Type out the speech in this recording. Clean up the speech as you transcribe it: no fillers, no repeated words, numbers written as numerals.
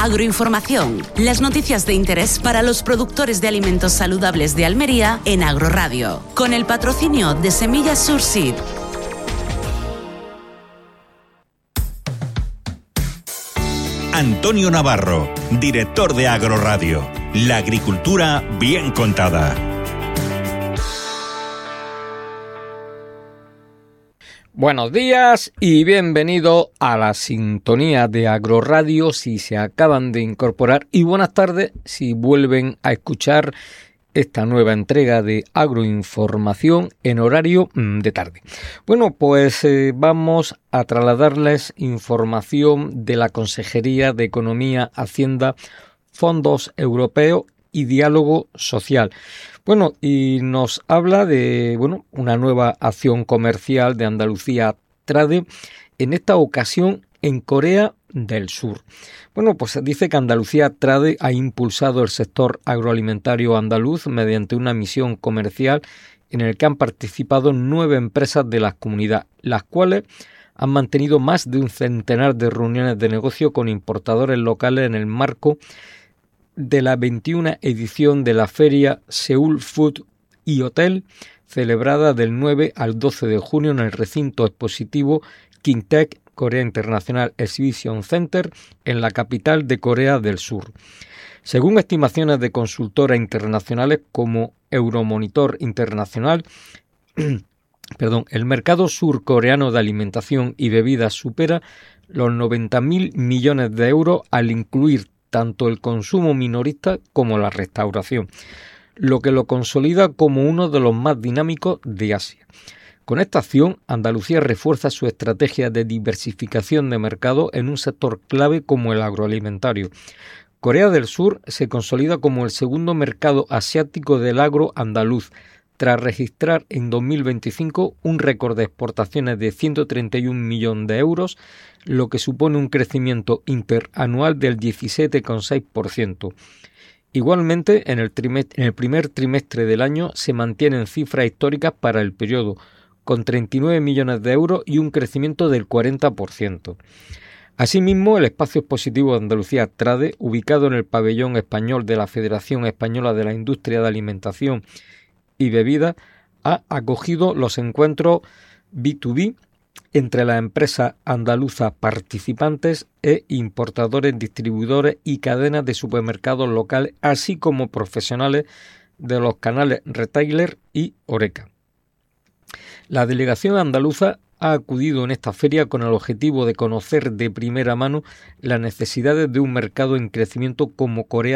Agroinformación, las noticias de interés para los productores de alimentos saludables de Almería en Agroradio, con el patrocinio de Semillas Surseed. Antonio Navarro, director de Agroradio. La agricultura bien contada. Buenos días y bienvenido a la sintonía de Agroradio si se acaban de incorporar, y buenas tardes si vuelven a escuchar esta nueva entrega de Agroinformación en horario de tarde. Bueno, pues vamos a trasladarles información de la Consejería de Economía, Hacienda, Fondos Europeos y Diálogo Social. Bueno, y nos habla de una nueva acción comercial de Andalucía Trade, en esta ocasión en Corea del Sur. Bueno, pues se dice que Andalucía Trade ha impulsado el sector agroalimentario andaluz mediante una misión comercial en el que han participado 9 empresas de la comunidad, las cuales han mantenido más de un centenar de reuniones de negocio con importadores locales en el marco de la 21ª edición de la feria Seúl Food y Hotel, celebrada del 9 al 12 de junio en el recinto expositivo KingTech Korea International Exhibition Center en la capital de Corea del Sur. Según estimaciones de consultoras internacionales como Euromonitor Internacional, el mercado surcoreano de alimentación y bebidas supera los 90.000 millones de euros al incluir tanto el consumo minorista como la restauración, lo que lo consolida como uno de los más dinámicos de Asia. Con esta acción, Andalucía refuerza su estrategia de diversificación de mercado en un sector clave como el agroalimentario. Corea del Sur se consolida como el segundo mercado asiático del agro andaluz, tras registrar en 2025 un récord de exportaciones de 131 millones de euros, lo que supone un crecimiento interanual del 17,6%. Igualmente, en el primer trimestre del año se mantienen cifras históricas para el periodo, con 39 millones de euros y un crecimiento del 40%. Asimismo, el espacio expositivo de Andalucía Trade, ubicado en el pabellón español de la Federación Española de la Industria de Alimentación y Bebida, ha acogido los encuentros B2B entre las empresas andaluzas participantes e importadores, distribuidores y cadenas de supermercados locales, así como profesionales de los canales retailer y Horeca. La delegación andaluza ha acudido en esta feria con el objetivo de conocer de primera mano las necesidades de un mercado en crecimiento como Corea